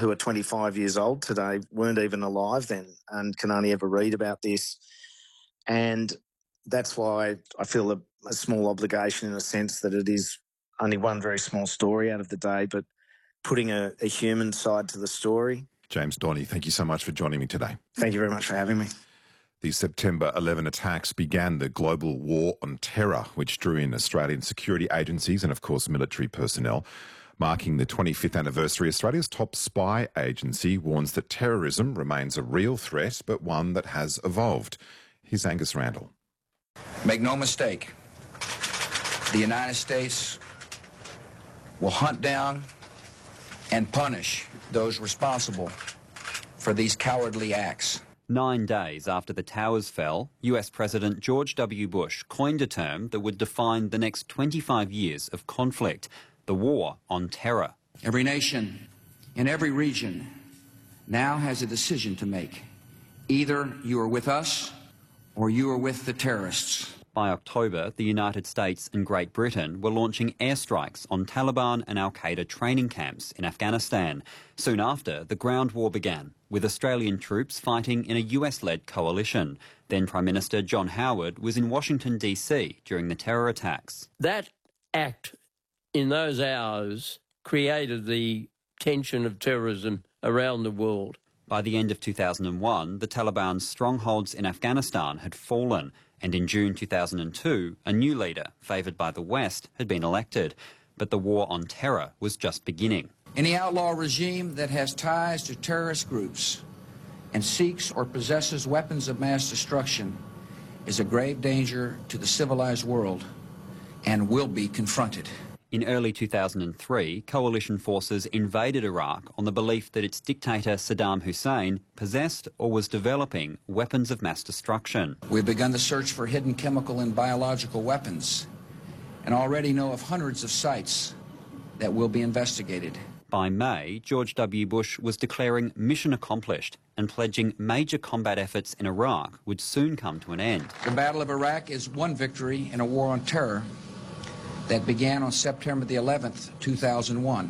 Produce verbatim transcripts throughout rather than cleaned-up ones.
who are twenty-five years old today weren't even alive then and can only ever read about this. And that's why I feel a, a small obligation in a sense that it is only one very small story out of the day, but putting a, a human side to the story. James Donny, thank you so much for joining me today. Thank you very much for having me. The September eleven attacks began the global war on terror, which drew in Australian security agencies and, of course, military personnel. Marking the twenty-fifth anniversary, Australia's top spy agency warns that terrorism remains a real threat, but one that has evolved. Here's Angus Randall. Make no mistake, the United States will hunt down and punish those responsible for these cowardly acts. Nine days after the towers fell, U S President George W. Bush coined a term that would define the next twenty-five years of conflict, the war on terror. Every nation in every region now has a decision to make. Either you are with us or you are with the terrorists. By October, the United States and Great Britain were launching airstrikes on Taliban and al-Qaeda training camps in Afghanistan. Soon after, the ground war began, with Australian troops fighting in a U S-led coalition. Then Prime Minister John Howard was in Washington, D C during the terror attacks. That act in those hours created the tension of terrorism around the world. By the end of two thousand one, the Taliban's strongholds in Afghanistan had fallen, and in June two thousand two, a new leader, favoured by the West, had been elected. But the war on terror was just beginning. Any outlaw regime that has ties to terrorist groups and seeks or possesses weapons of mass destruction is a grave danger to the civilized world and will be confronted. In early two thousand three, coalition forces invaded Iraq on the belief that its dictator Saddam Hussein possessed or was developing weapons of mass destruction. We've begun the search for hidden chemical and biological weapons and already know of hundreds of sites that will be investigated. By May, George W. Bush was declaring mission accomplished and pledging major combat efforts in Iraq would soon come to an end. The Battle of Iraq is one victory in a war on terror that began on September the eleventh, two thousand one,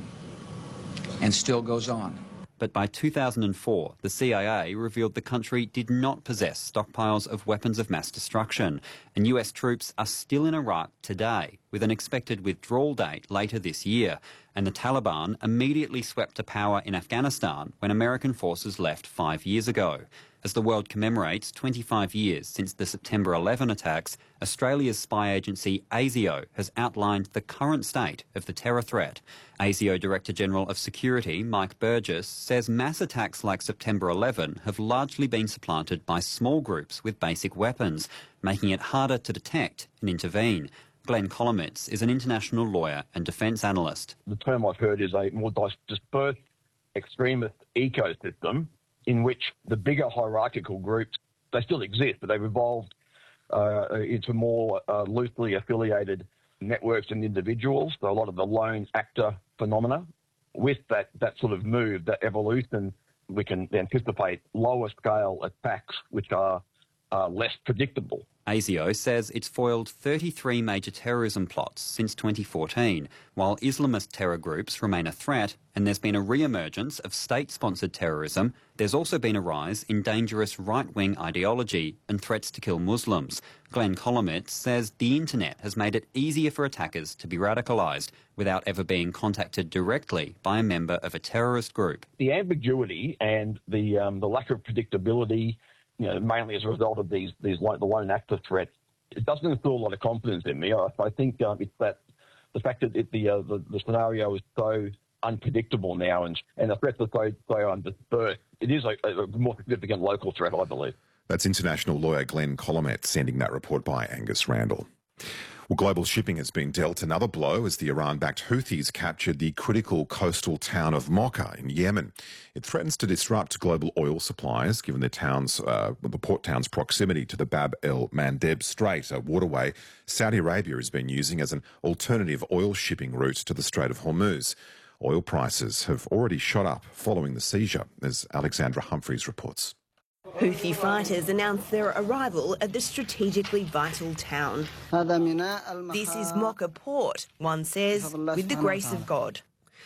and still goes on. But by two thousand four, the C I A revealed the country did not possess stockpiles of weapons of mass destruction, and U S troops are still in Iraq today, with an expected withdrawal date later this year. And the Taliban immediately swept to power in Afghanistan when American forces left five years ago. As the world commemorates twenty-five years since the September eleven attacks, Australia's spy agency ASIO has outlined the current state of the terror threat. ASIO Director General of Security Mike Burgess says mass attacks like September eleven have largely been supplanted by small groups with basic weapons, making it harder to detect and intervene. Glenn Kolomitz is an international lawyer and defence analyst. The term I've heard is a more dispersed extremist ecosystem in which the bigger hierarchical groups, they still exist, but they've evolved uh, into more uh, loosely affiliated networks and individuals. So a lot of the lone actor phenomena. With that, that sort of move, that evolution, we can anticipate lower scale attacks which are uh, less predictable. ASIO says it's foiled thirty-three major terrorism plots since twenty fourteen, while Islamist terror groups remain a threat and there's been a re-emergence of state-sponsored terrorism. There's also been a rise in dangerous right-wing ideology and threats to kill Muslims. Glenn Kolomitz says the internet has made it easier for attackers to be radicalised without ever being contacted directly by a member of a terrorist group. The ambiguity and the um, the lack of predictability, you know, mainly as a result of these these like the lone actor threats, it doesn't instill a lot of confidence in me. I, I think um, it's that the fact that it, the, uh, the the scenario is so unpredictable now, and and the threats are so so um, dispersed. It is a, a more significant local threat, I believe. That's international lawyer Glenn Kolomitz sending that report by Angus Randall. Well, global shipping has been dealt another blow as the Iran-backed Houthis captured the critical coastal town of Mocha in Yemen. It threatens to disrupt global oil supplies, given the town's, uh, the port town's proximity to the Bab el-Mandeb Strait, a waterway Saudi Arabia has been using as an alternative oil shipping route to the Strait of Hormuz. Oil prices have already shot up following the seizure, as Alexandra Humphreys reports. Houthi fighters announced their arrival at the strategically vital town. This is Mocha Port, one says, with the grace of God.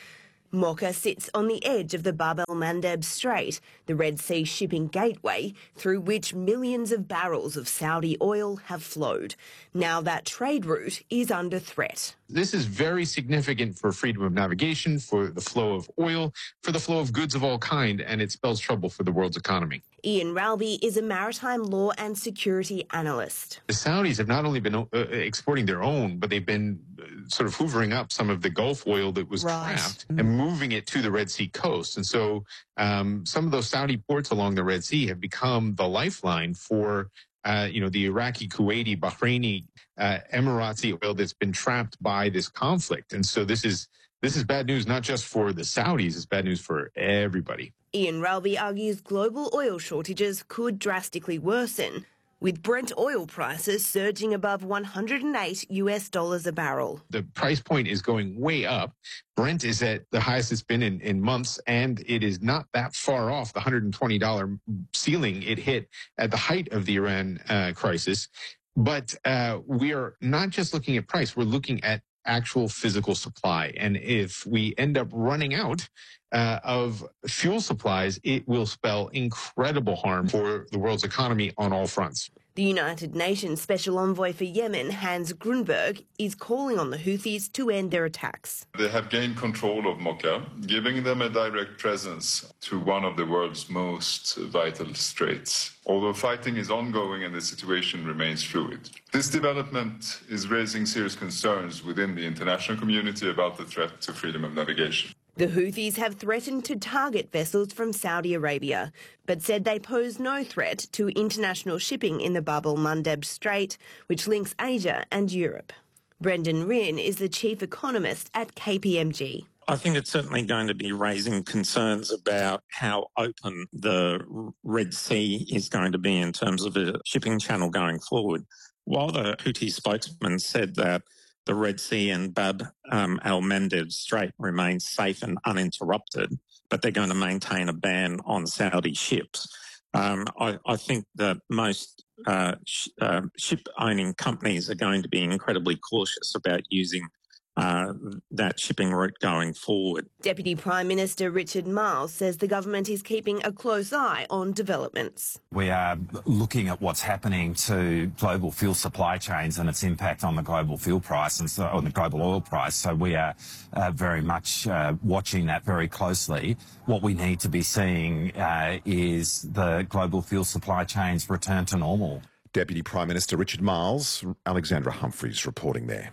Mocha sits on the edge of the Bab el-Mandeb Strait, the Red Sea shipping gateway through which millions of barrels of Saudi oil have flowed. Now that trade route is under threat. This is very significant for freedom of navigation, for the flow of oil, for the flow of goods of all kind, and it spells trouble for the world's economy. Ian Ralby is a maritime law and security analyst. The Saudis have not only been uh, exporting their own, but they've been uh, sort of hoovering up some of the Gulf oil that was Right. trapped and moving it to the Red Sea coast. And so um, some of those Saudi ports along the Red Sea have become the lifeline for uh, you know, the Iraqi, Kuwaiti, Bahraini, uh, Emirati oil that's been trapped by this conflict. And so this is this is bad news, not just for the Saudis, it's bad news for everybody. Ian Ralby argues global oil shortages could drastically worsen, with Brent oil prices surging above one hundred eight US dollars a barrel. The price point is going way up. Brent is at the highest it's been in, in months, and it is not that far off the one hundred twenty dollars ceiling it hit at the height of the Iran uh, crisis. But uh, we are not just looking at price, we're looking at actual physical supply. And if we end up running out uh, of fuel supplies, it will spell incredible harm for the world's economy on all fronts. The United Nations Special Envoy for Yemen, Hans Grunberg, is calling on the Houthis to end their attacks. They have gained control of Mocha, giving them a direct presence to one of the world's most vital straits. Although fighting is ongoing and the situation remains fluid. This development is raising serious concerns within the international community about the threat to freedom of navigation. The Houthis have threatened to target vessels from Saudi Arabia, but said they pose no threat to international shipping in the Bab el-Mandeb Strait, which links Asia and Europe. Brendan Rinn is the chief economist at K P M G. I think it's certainly going to be raising concerns about how open the Red Sea is going to be in terms of a shipping channel going forward. While the Houthi spokesman said that the Red Sea and Bab um, el-Mandeb Strait remains safe and uninterrupted, but they're going to maintain a ban on Saudi ships. Um, I, I think that most uh, sh- uh, ship-owning companies are going to be incredibly cautious about using Uh, that shipping route going forward. Deputy Prime Minister Richard Marles says the government is keeping a close eye on developments. We are looking at what's happening to global fuel supply chains and its impact on the global fuel price and so on the global oil price. So we are uh, very much uh, watching that very closely. What we need to be seeing uh, is the global fuel supply chains return to normal. Deputy Prime Minister Richard Marles, Alexandra Humphreys reporting there.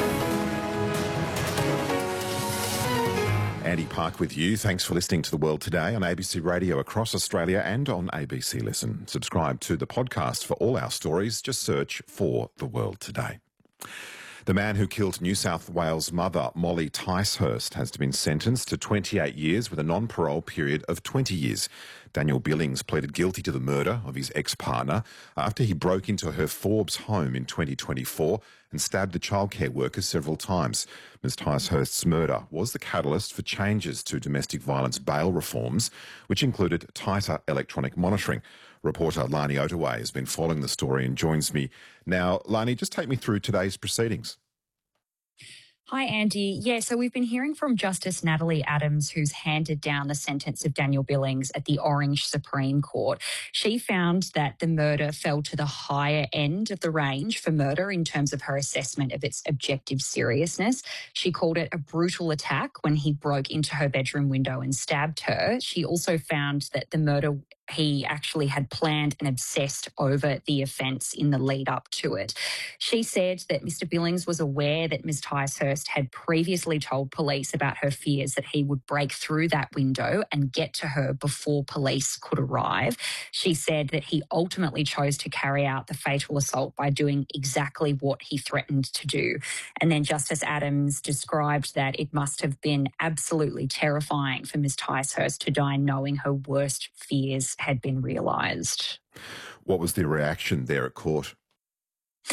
Andy Park with you. Thanks for listening to The World Today on A B C Radio across Australia and on A B C Listen. Subscribe to the podcast for all our stories. Just search for The World Today. The man who killed New South Wales mother Molly Ticehurst has been sentenced to twenty-eight years with a non-parole period of twenty years. Daniel Billings pleaded guilty to the murder of his ex-partner after he broke into her Forbes home in twenty twenty-four and stabbed the childcare worker several times. Miz Ticehurst's murder was the catalyst for changes to domestic violence bail reforms, which included tighter electronic monitoring. Reporter Lani Otaway has been following the story and joins me now. Lani, just take me through today's proceedings. Hi, Andy. Yeah, so we've been hearing from Justice Natalie Adams, who's handed down the sentence of Daniel Billings at the Orange Supreme Court. She found that the murder fell to the higher end of the range for murder in terms of her assessment of its objective seriousness. She called it a brutal attack when he broke into her bedroom window and stabbed her. She also found that the murder he actually had planned and obsessed over the offence in the lead up to it. She said that Mister Billings was aware that Miz Ticehurst had previously told police about her fears that he would break through that window and get to her before police could arrive. She said that he ultimately chose to carry out the fatal assault by doing exactly what he threatened to do. And then Justice Adams described that it must have been absolutely terrifying for Miz Ticehurst to die knowing her worst fears had been realised. What was the reaction there at court?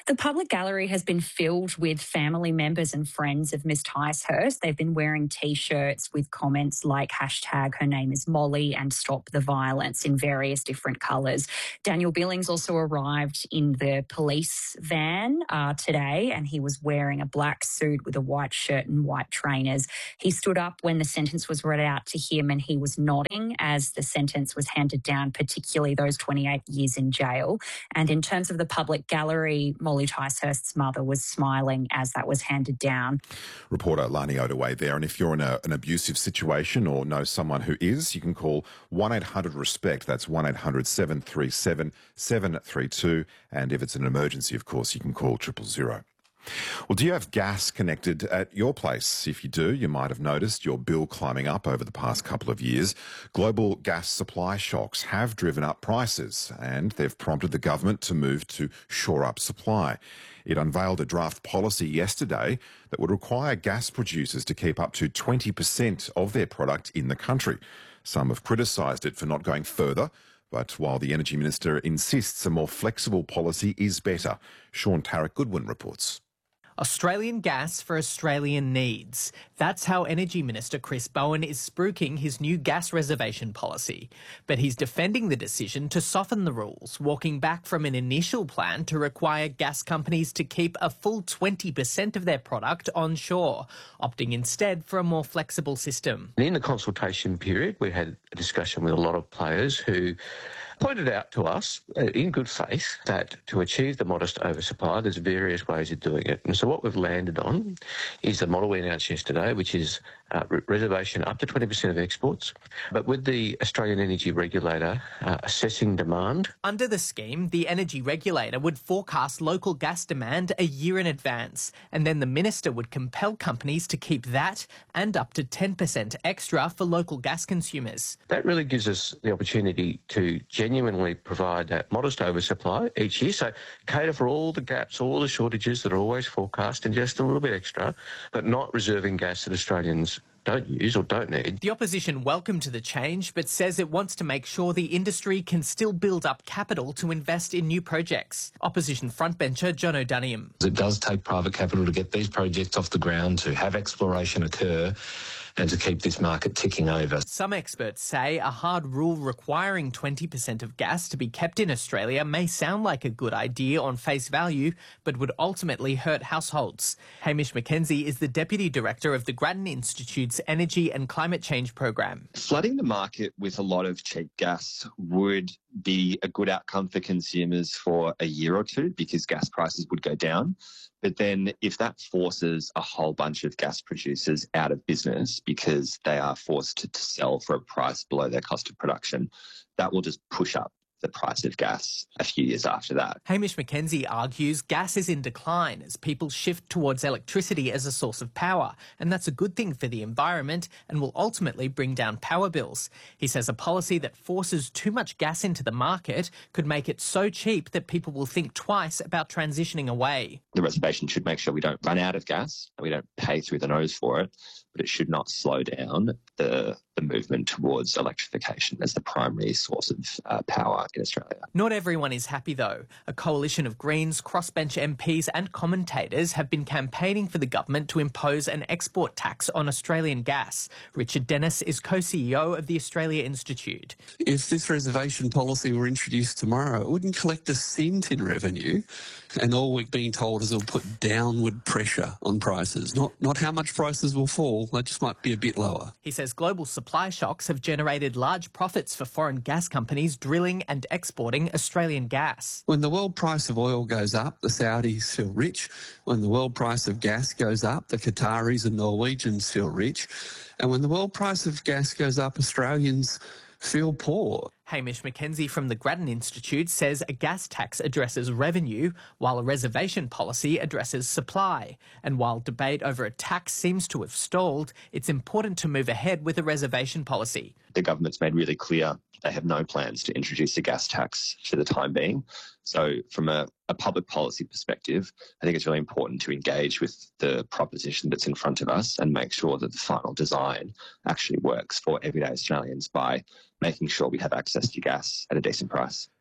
The public gallery has been filled with family members and friends of Miss Ticehurst. They've been wearing T-shirts with comments like hashtag her name is Molly and stop the violence in various different colours. Daniel Billings also arrived in the police van uh, today, and he was wearing a black suit with a white shirt and white trainers. He stood up when the sentence was read out to him, and he was nodding as the sentence was handed down, particularly those twenty-eight years in jail. And in terms of the public gallery, Molly Ticehurst's mother was smiling as that was handed down. Reporter Lani Odaway there. And if you're in a, an abusive situation or know someone who is, you can call one eight hundred RESPECT. That's one eight hundred seven three seven seven three two. And if it's an emergency, of course, you can call triple zero. Well, do you have gas connected at your place? If you do, you might have noticed your bill climbing up over the past couple of years. Global gas supply shocks have driven up prices, and they've prompted the government to move to shore up supply. It unveiled a draft policy yesterday that would require gas producers to keep up to twenty percent of their product in the country. Some have criticised it for not going further, but while the Energy Minister insists a more flexible policy is better. Sean Tarrant-Goodwin reports. Australian gas for Australian needs. That's how Energy Minister Chris Bowen is spruiking his new gas reservation policy. But he's defending the decision to soften the rules, walking back from an initial plan to require gas companies to keep a full twenty percent of their product onshore, opting instead for a more flexible system. In the consultation period, we had a discussion with a lot of players who pointed out to us, uh, in good faith, that to achieve the modest oversupply, there's various ways of doing it. And so what we've landed on is the model we announced yesterday, which is uh, re- reservation up to twenty percent of exports, but with the Australian Energy Regulator uh, assessing demand. Under the scheme, the Energy Regulator would forecast local gas demand a year in advance, and then the Minister would compel companies to keep that and up to ten percent extra for local gas consumers. That really gives us the opportunity to genuinely provide that modest oversupply each year, so cater for all the gaps, all the shortages that are always forecast and just a little bit extra, but not reserving gas that Australians don't use or don't need. The opposition welcomed the change, but says it wants to make sure the industry can still build up capital to invest in new projects. Opposition frontbencher John O'Doniam. It does take private capital to get these projects off the ground, to have exploration occur, and to keep this market ticking over. Some experts say a hard rule requiring twenty percent of gas to be kept in Australia may sound like a good idea on face value, but would ultimately hurt households. Hamish McKenzie is the Deputy Director of the Grattan Institute's Energy and Climate Change Program. Flooding the market with a lot of cheap gas would be a good outcome for consumers for a year or two because gas prices would go down. But then if that forces a whole bunch of gas producers out of business because they are forced to, to sell for a price below their cost of production, that will just push up the price of gas a few years after that. Hamish McKenzie argues gas is in decline as people shift towards electricity as a source of power, and that's a good thing for the environment and will ultimately bring down power bills. He says a policy that forces too much gas into the market could make it so cheap that people will think twice about transitioning away. The reservation should make sure we don't run out of gas, and we don't pay through the nose for it, but it should not slow down the, the movement towards electrification as the primary source of uh, power in Australia. Not everyone is happy, though. A coalition of Greens, crossbench M Ps and commentators have been campaigning for the government to impose an export tax on Australian gas. Richard Dennis is co-C E O of the Australia Institute. If this reservation policy were introduced tomorrow, it wouldn't collect a cent in revenue, and all we're being told is it'll put downward pressure on prices. Not, not how much prices will fall, they just might be a bit lower. He says global supply shocks have generated large profits for foreign gas companies drilling and exporting Australian gas. When the world price of oil goes up, the Saudis feel rich. When the world price of gas goes up, the Qataris and Norwegians feel rich. And when the world price of gas goes up, Australians feel poor. Hamish McKenzie from the Grattan Institute says a gas tax addresses revenue, while a reservation policy addresses supply. And while debate over a tax seems to have stalled, it's important to move ahead with a reservation policy. The government's made really clear they have no plans to introduce a gas tax for the time being. So from a, a public policy perspective, I think it's really important to engage with the proposition that's in front of us and make sure that the final design actually works for everyday Australians by making sure we have access to gas at a decent price.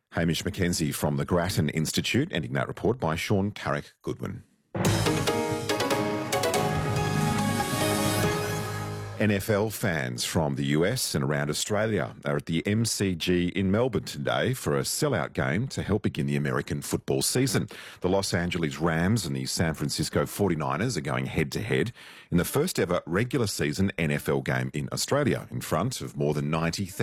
Hamish McKenzie from the Grattan Institute, ending that report by Sean Carrick Goodwin. N F L fans from the U S and around Australia are at the M C G in Melbourne today for a sellout game to help begin the American football season. The Los Angeles Rams and the San Francisco forty-niners are going head-to-head in the first ever regular season N F L game in Australia in front of more than ninety thousand